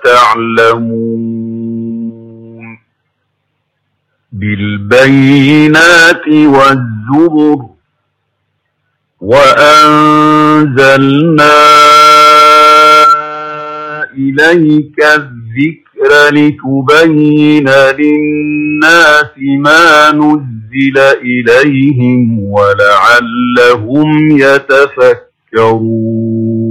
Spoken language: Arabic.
تعلمون بالبينات والزبر وأنزلنا إليك الذكر لتبين للناس ما نزل إليهم ولعلهم يتفكرون